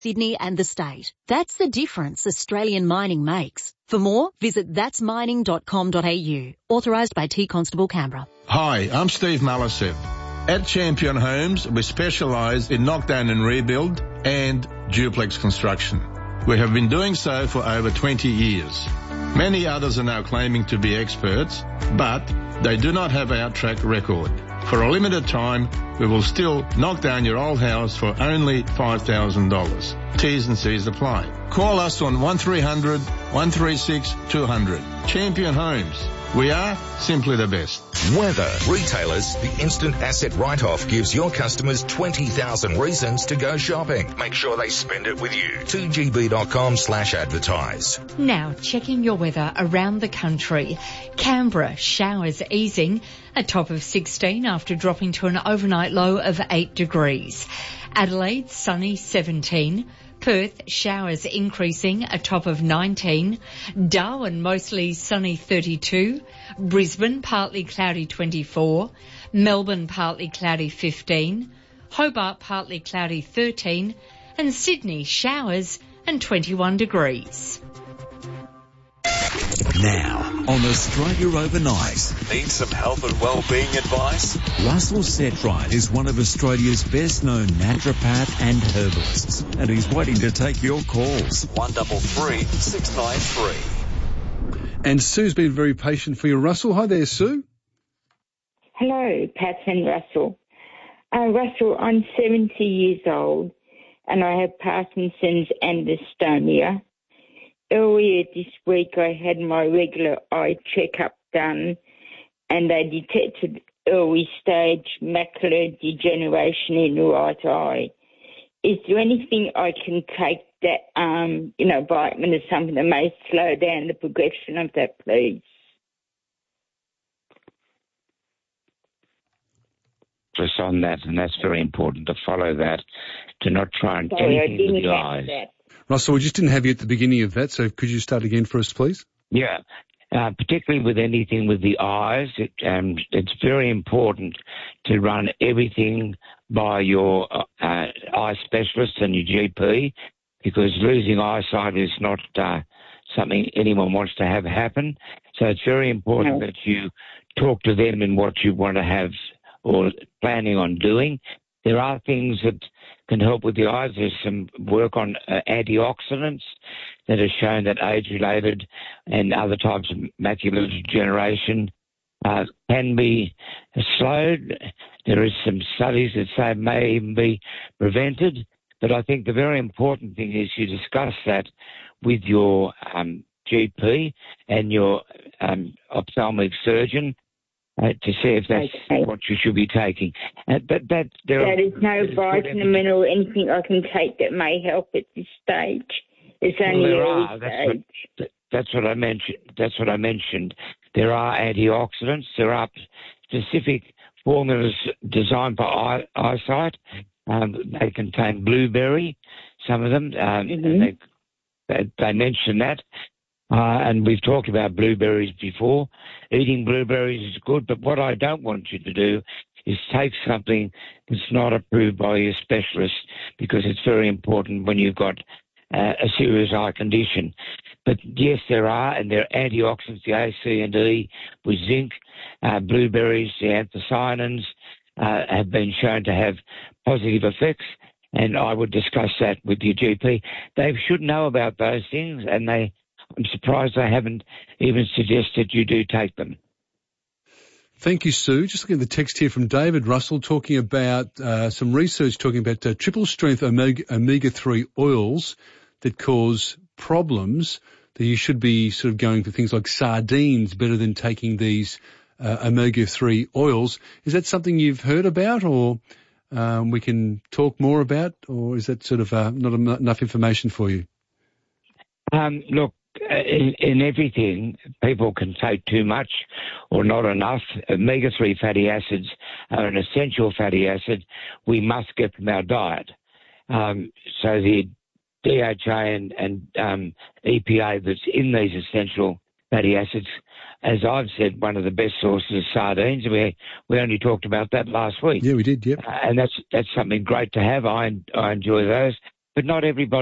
Sydney and the state. That's the difference Australian mining makes. For more, visit thatsmining.com.au. Authorised by T Constable Canberra. Hi, I'm Steve Malisev. At Champion Homes, we specialise in knockdown and rebuild and duplex construction. We have been doing so for over 20 years. Many others are now claiming to be experts, but they do not have our track record. For a limited time, we will still knock down your old house for only $5,000. T's and C's apply. Call us on 1300 136 200. Champion Homes. We are simply the best. Weather. Retailers, the instant asset write-off gives your customers 20,000 reasons to go shopping. Make sure they spend it with you. 2gb.com/advertise. Now checking your weather around the country. Canberra, showers easing, a top of 16 after dropping to an overnight low of 8 degrees. Adelaide, sunny 17. Perth, showers increasing, a top of 19. Darwin, mostly sunny 32. Brisbane, partly cloudy 24. Melbourne, partly cloudy 15. Hobart, partly cloudy 13. And Sydney, showers and 21 degrees. Now, on Australia Overnight. Need some health and well-being advice? Russell Setright is one of Australia's best-known naturopath and herbalists, and he's waiting to take your calls. 133 693. And Sue's been very patient for you, Russell. Hi there, Sue. Hello, Pat and Russell. Russell, I'm 70 years old, and I have Parkinson's and dystonia. Earlier this week, I had my regular eye checkup done, and they detected early stage macular degeneration in the right eye. Is there anything I can take that, vitamin or something that may slow down the progression of that, please? Just on that, and that's very important to follow that, to not try and anything with the eyes. That. Russell, we just didn't have you at the beginning of that, so could you start again for us, please? Yeah, particularly with anything with the eyes, it's very important to run everything by your eye specialist and your GP, because losing eyesight is not something anyone wants to have happen. So it's very important that you talk to them in what you want to have or planning on doing. There are things that can help with the eyes. There's some work on antioxidants that have shown that age-related and other types of macular degeneration can be slowed. There is some studies that say it may even be prevented. But I think the very important thing is you discuss that with your GP and your ophthalmic surgeon to see if that's what you should be taking. But there is no vitamin or anything I can take that may help at this stage. It's only early stage. That's what I mentioned. There are antioxidants. There are specific formulas designed for eyesight. They contain blueberry, some of them. And they mention that. And we've talked about blueberries before. Eating blueberries is good, but what I don't want you to do is take something that's not approved by your specialist, because it's very important when you've got a serious eye condition. But yes, there are, and there are antioxidants, the A, C, and E with zinc. Blueberries, the anthocyanins have been shown to have positive effects, and I would discuss that with your GP. They should know about those things, and I'm surprised they haven't even suggested you do take them. Thank you, Sue. Just looking at the text here from David Russell talking about some research talking about triple-strength omega-3 oils that cause problems, that you should be sort of going for things like sardines better than taking these omega-3 oils. Is that something you've heard about, or we can talk more about, or is that sort of not enough information for you? Look, in everything, people can take too much or not enough. Omega-3 fatty acids are an essential fatty acid we must get from our diet. So the DHA and EPA that's in these essential fatty acids, as I've said, one of the best sources is sardines. We only talked about that last week. Yeah, we did, yep. And that's something great to have. I enjoy those. but not everybody